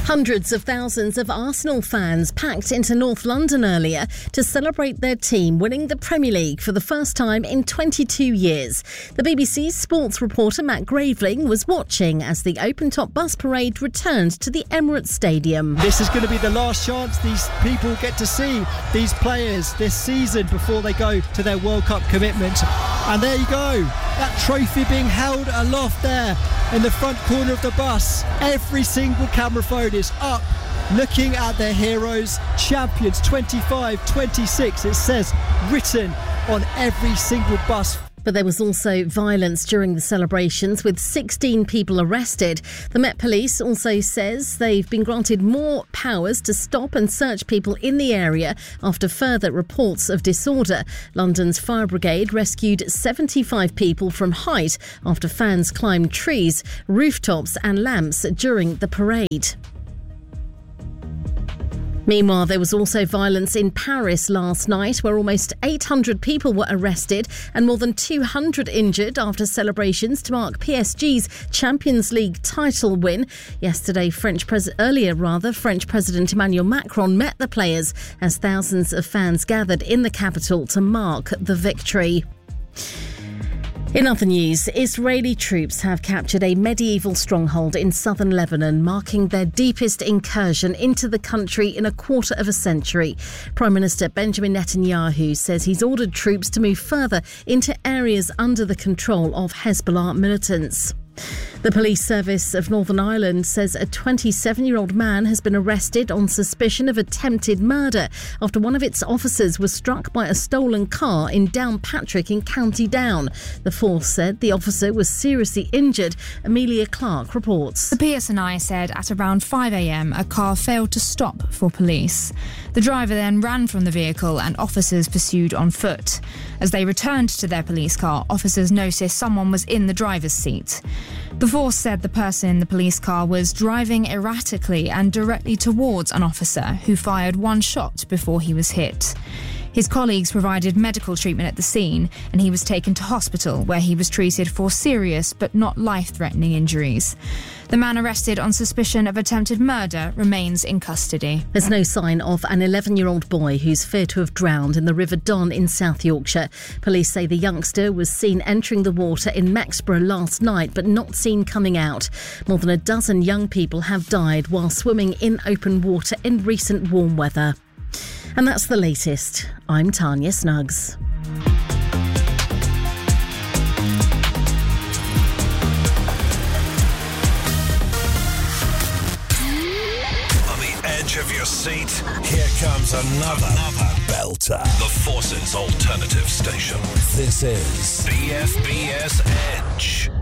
Hundreds of thousands of Arsenal fans packed into North London earlier to celebrate their team winning the Premier League for the first time in 22 years. The BBC's sports reporter Matt Graveling was watching as the open-top bus parade returned to the Emirates Stadium. This is going to be the last chance these people get to see these players this season before they go to their World Cup commitment. And there you go, that trophy being held aloft there in the front corner of the bus. Every single camera phone is up looking at their heroes, champions 25-26, it says written on every single bus. But there was also violence during the celebrations, with 16 people arrested. The Met Police also says they've been granted more powers to stop and search people in the area after further reports of disorder. London's fire brigade rescued 75 people from height after fans climbed trees, rooftops and lamps during the parade. Meanwhile, there was also violence in Paris last night, where almost 800 people were arrested and more than 200 injured after celebrations to mark PSG's Champions League title win. French President Emmanuel Macron met the players as thousands of fans gathered in the capital to mark the victory. In other news, Israeli troops have captured a medieval stronghold in southern Lebanon, marking their deepest incursion into the country in a quarter of a century. Prime Minister Benjamin Netanyahu says he's ordered troops to move further into areas under the control of Hezbollah militants. The police service of Northern Ireland says a 27-year-old man has been arrested on suspicion of attempted murder after one of its officers was struck by a stolen car in Downpatrick in County Down. The force said the officer was seriously injured. Amelia Clark reports. The PSNI said at around 5 a.m. a car failed to stop for police. The driver then ran from the vehicle and officers pursued on foot. As they returned to their police car, officers noticed someone was in the driver's seat. The force said the person in the police car was driving erratically and directly towards an officer who fired one shot before he was hit. His colleagues provided medical treatment at the scene and he was taken to hospital where he was treated for serious but not life-threatening injuries. The man arrested on suspicion of attempted murder remains in custody. There's no sign of an 11-year-old boy who's feared to have drowned in the River Don in South Yorkshire. Police say the youngster was seen entering the water in Mexborough last night but not seen coming out. More than a dozen young people have died while swimming in open water in recent warm weather. And that's the latest. I'm Tanya Snuggs. On the edge of your seat, here comes another belter. The Forces Alternative Station. This is BFBS Edge.